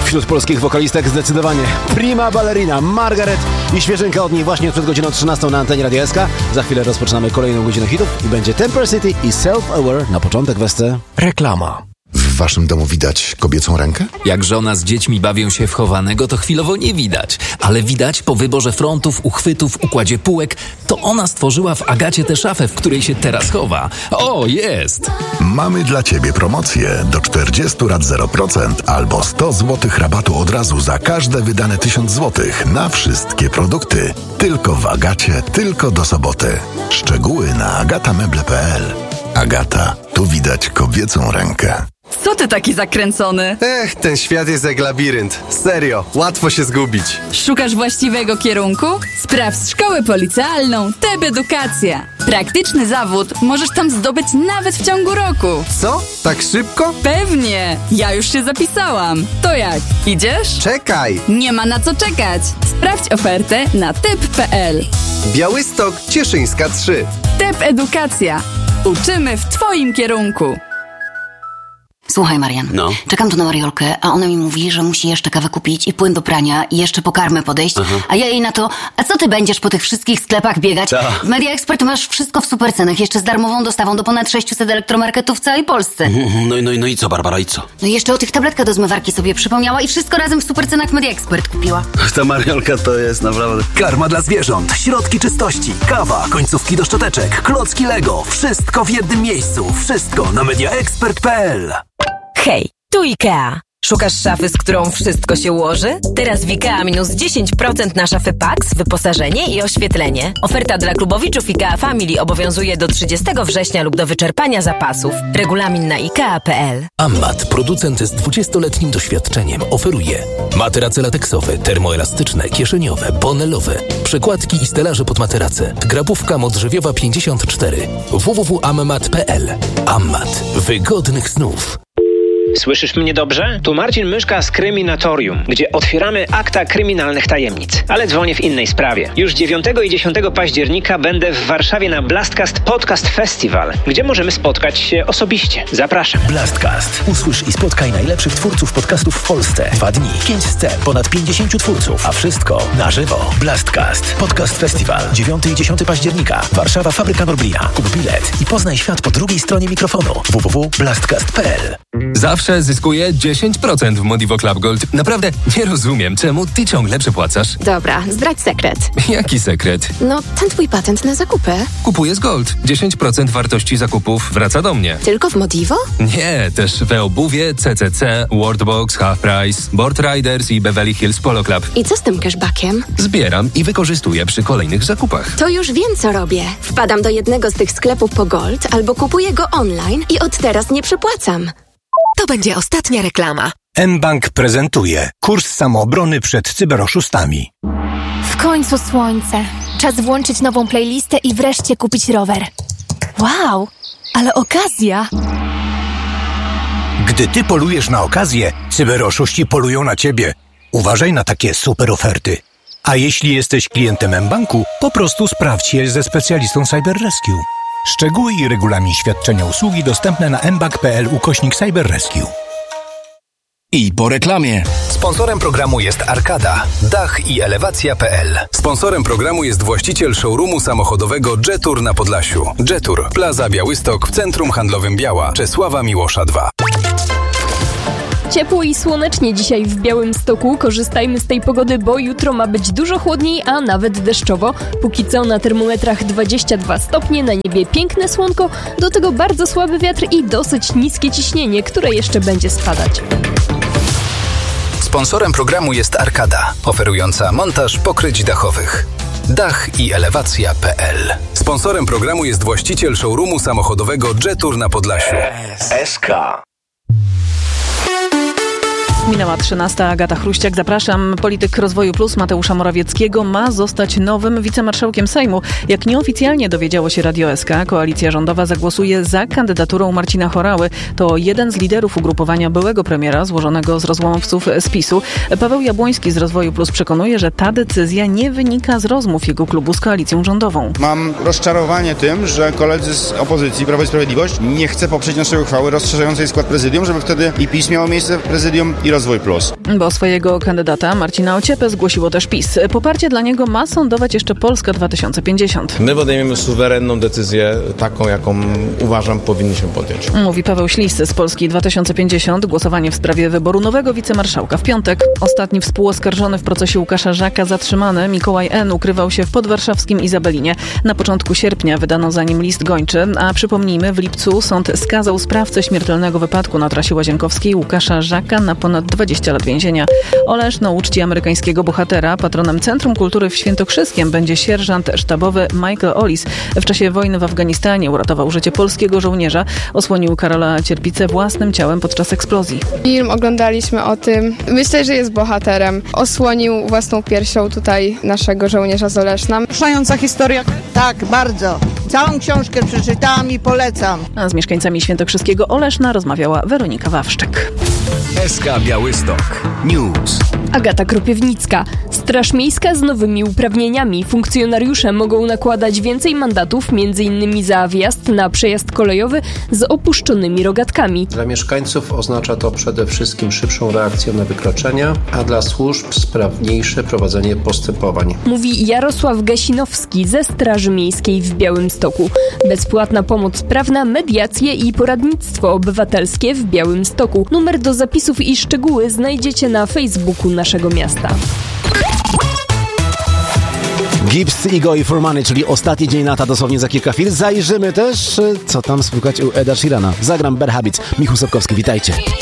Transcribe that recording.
Wśród polskich wokalistek zdecydowanie prima ballerina Margaret i świeżynka od niej właśnie przed godziną 13 na antenie Radia SK. Za chwilę rozpoczynamy kolejną godzinę hitów i będzie Temper City i Self-Aware na początek Westy. Reklama. W waszym domu widać kobiecą rękę? Jak żona z dziećmi bawią się w chowanego, to chwilowo nie widać. Ale widać po wyborze frontów, uchwytów, układzie półek. To ona stworzyła w Agacie tę szafę, w której się teraz chowa. O, jest! Mamy dla ciebie promocję do 40 rat 0% albo 100 zł rabatu od razu za każde wydane 1000 zł na wszystkie produkty. Tylko w Agacie, tylko do soboty. Szczegóły na agatameble.pl. Agata, tu widać kobiecą rękę. Co ty taki zakręcony? Ten świat jest jak labirynt. Serio, łatwo się zgubić. Szukasz właściwego kierunku? Sprawdź szkołę policealną TEB Edukacja. Praktyczny zawód możesz tam zdobyć nawet w ciągu roku. Co? Tak szybko? Pewnie! Ja już się zapisałam. To jak? Idziesz? Czekaj! Nie ma na co czekać. Sprawdź ofertę na teb.pl. Białystok, Cieszyńska 3. TEB Edukacja. Uczymy w twoim kierunku. Słuchaj, Marian, czekam tu na Mariolkę, a ona mi mówi, że musi jeszcze kawę kupić i płyn do prania i jeszcze po karmę podejść, a ja jej na to, a co ty będziesz po tych wszystkich sklepach biegać? W Media Expert masz wszystko w supercenach, jeszcze z darmową dostawą do ponad 600 elektromarketów w całej Polsce. No i co, Barbara, i co? No i jeszcze o tych tabletkach do zmywarki sobie przypomniała i wszystko razem w supercenach w Media Expert kupiła. Ta Mariolka to jest naprawdę... Karma dla zwierząt, środki czystości, kawa, końcówki do szczoteczek, klocki Lego. Wszystko w jednym miejscu. Wszystko na mediaexpert.pl. Hej, tu IKEA. Szukasz szafy, z którą wszystko się ułoży? Teraz w IKEA minus 10% na szafy Pax, wyposażenie i oświetlenie. Oferta dla klubowiczów IKEA Family obowiązuje do 30 września lub do wyczerpania zapasów. Regulamin na IKEA.pl. Ammat, producent z 20-letnim doświadczeniem, oferuje materace lateksowe, termoelastyczne, kieszeniowe, bonelowe, przekładki i stelaże pod materace. Grabówka modrzewiowa 54. www.ammat.pl. Ammat. Wygodnych snów. Słyszysz mnie dobrze? Tu Marcin Myszka z Kryminatorium, gdzie otwieramy akta kryminalnych tajemnic. Ale dzwonię w innej sprawie. Już 9 i 10 października będę w Warszawie na Blastcast Podcast Festival, gdzie możemy spotkać się osobiście. Zapraszam. Blastcast. Usłysz i spotkaj najlepszych twórców podcastów w Polsce. 2 dni, 5 scen, ponad 50 twórców, a wszystko na żywo. Blastcast Podcast Festival. 9 i 10 października. Warszawa, Fabryka Norblina. Kup bilet i poznaj świat po drugiej stronie mikrofonu. www.blastcast.pl. Zawsze zyskuję 10% w Modivo Club Gold. Naprawdę nie rozumiem, czemu ty ciągle przepłacasz. Dobra, zdradź sekret. Jaki sekret? No, ten twój patent na zakupy. Kupuję z Gold. 10% wartości zakupów wraca do mnie. Tylko w Modivo? Nie, też we obuwie, CCC, Worldbox, Half Price, Board Riders i Beverly Hills Polo Club. I co z tym cashbackiem? Zbieram i wykorzystuję przy kolejnych zakupach. To już wiem, co robię. Wpadam do jednego z tych sklepów po Gold albo kupuję go online i od teraz nie przepłacam. To będzie ostatnia reklama. mBank prezentuje kurs samoobrony przed cyberoszustami. W końcu słońce. Czas włączyć nową playlistę i wreszcie kupić rower. Wow, ale okazja! Gdy ty polujesz na okazję, cyberoszuści polują na ciebie. Uważaj na takie super oferty. A jeśli jesteś klientem mBanku, po prostu sprawdź je ze specjalistą Cyber Rescue. Szczegóły i regulamin świadczenia usługi dostępne na mbank.pl/Cyber Rescue. I po reklamie. Sponsorem programu jest Arkada, dach i elewacja.pl. Sponsorem programu jest właściciel showroomu samochodowego Jetour na Podlasiu. Jetour, Plaza Białystok w Centrum Handlowym Biała, Czesława Miłosza 2. Ciepło i słonecznie dzisiaj w Białymstoku. Korzystajmy z tej pogody, bo jutro ma być dużo chłodniej, a nawet deszczowo. Póki co na termometrach 22 stopnie, na niebie piękne słonko, do tego bardzo słaby wiatr i dosyć niskie ciśnienie, które jeszcze będzie spadać. Sponsorem programu jest Arkada, oferująca montaż pokryć dachowych. Dach i elewacja.pl. Sponsorem programu jest właściciel showroomu samochodowego Jetour na Podlasiu. SK. Minęła 13. Agata Chruściak. Zapraszam. Polityk Rozwoju Plus Mateusza Morawieckiego ma zostać nowym wicemarszałkiem Sejmu. Jak nieoficjalnie dowiedziało się Radio SK, koalicja rządowa zagłosuje za kandydaturą Marcina Horały. To jeden z liderów ugrupowania byłego premiera złożonego z rozłamowców z PiS-u. Paweł Jabłoński z Rozwoju Plus przekonuje, że ta decyzja nie wynika z rozmów jego klubu z koalicją rządową. Mam rozczarowanie tym, że koledzy z opozycji, Prawo i Sprawiedliwość, nie chce poprzeć naszej uchwały rozszerzającej skład prezydium, żeby wtedy i PiS miało miejsce w prezydium i Rozwój Plus. Bo swojego kandydata Marcina Ociepę zgłosiło też PiS. Poparcie dla niego ma sądować jeszcze Polska 2050. My podejmiemy suwerenną decyzję, taką jaką uważam powinniśmy podjąć. Mówi Paweł Ślis z Polski 2050. Głosowanie w sprawie wyboru nowego wicemarszałka w piątek. Ostatni współoskarżony w procesie Łukasza Żaka zatrzymany, Mikołaj N., ukrywał się w podwarszawskim Izabelinie. Na początku sierpnia wydano za nim list gończy, a przypomnijmy, w lipcu sąd skazał sprawcę śmiertelnego wypadku na trasie Łazienkowskiej Łukasza Żaka na ponad 20 lat więzienia. Oleszno uczci amerykańskiego bohatera. Patronem Centrum Kultury w Świętokrzyskiem będzie sierżant sztabowy Michael Ollis. W czasie wojny w Afganistanie uratował życie polskiego żołnierza. Osłonił Karola Cierpicę własnym ciałem podczas eksplozji. Film oglądaliśmy o tym. Myślę, że jest bohaterem. Osłonił własną piersią tutaj naszego żołnierza z Oleszna. Wzruszająca historia. Tak, bardzo. Całą książkę przeczytałam i polecam. A z mieszkańcami Świętokrzyskiego Oleszna rozmawiała Weronika Wawrzyk. SK Białystok News. Agata Kropiewnicka. Straż Miejska z nowymi uprawnieniami. Funkcjonariusze mogą nakładać więcej mandatów, m.in. za wjazd na przejazd kolejowy z opuszczonymi rogatkami. Dla mieszkańców oznacza to przede wszystkim szybszą reakcję na wykroczenia, a dla służb sprawniejsze prowadzenie postępowań. Mówi Jarosław Gasinowski ze Straży Miejskiej w Białymstoku. Bezpłatna pomoc prawna, mediacje i poradnictwo obywatelskie w Białymstoku. Numer do zapisów i szczegóły znajdziecie na Facebooku naszego miasta. Gibbs, Ego i For Money, czyli ostatni dzień lata, dosłownie za kilka chwil. Zajrzymy też, co tam słychać u Eda Sheerana. Zagram Bad Habits. Michał Sobkowski, witajcie.